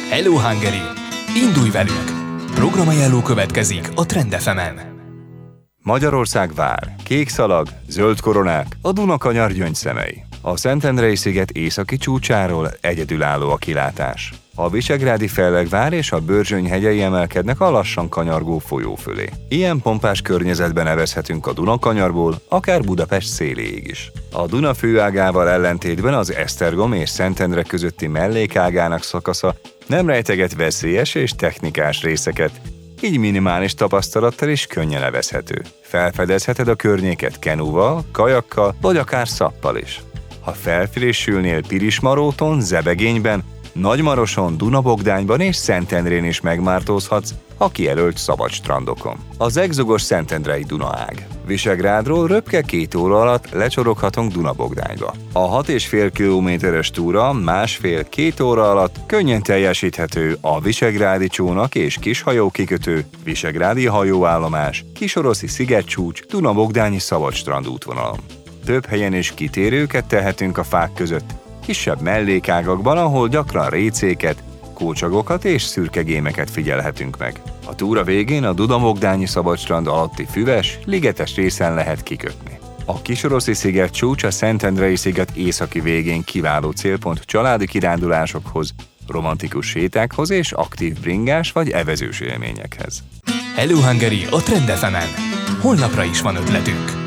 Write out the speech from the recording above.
Hello Hungary! Indulj velünk! Programajánló következik a Trend FM-en. Magyarország vár. Kék szalag, zöld koronák, a Duna-kanyar gyöngyszemei. A Szentendrei-sziget északi csúcsáról egyedülálló a kilátás. A Visegrádi Fellegvár és a Börzsöny hegyei emelkednek a lassan kanyargó folyó fölé. Ilyen pompás környezetben nevezhetünk a Duna-kanyarból, akár Budapest széléig is. A Duna főágával ellentétben az Esztergom és Szentendre közötti mellékágának szakasza nem rejteget veszélyes és technikás részeket, így minimális tapasztalattal is könnyen levezhető. Felfedezheted a környéket kenúval, kajakkal vagy akár szappal is. Ha felfrissülnél Pirismaróton, Zebegényben, Nagymaroson, Dunabogdányban és Szentendrén is megmártózhatsz a kijelölt szabad strandokon. Az egzogos szentendrei Dunaág. Visegrádról röpke 2 óra alatt lecsoroghatunk Dunabogdányba. A 6,5 kilométeres túra 1,5-2 óra alatt könnyen teljesíthető a Visegrádi csónak és kishajó kikötő, Visegrádi hajóállomás, Kisoroszi szigetcsúcs, Dunabogdányi szabadstrand útvonalon. Több helyen is kitérőket tehetünk a fák között, kisebb mellékágakban, ahol gyakran récéket, kócsagokat és szürkegémeket figyelhetünk meg. A túra végén a Dunabogdányi szabadstrand alatti füves, ligetes részen lehet kikötni. A Kisoroszi szigetcsúcs a Szentendrei-sziget északi végén kiváló célpont családi kirándulásokhoz, romantikus sétákhoz és aktív bringás vagy evezős élményekhez. Hello Hungary a Trend FM-en. Holnapra is van ötletünk.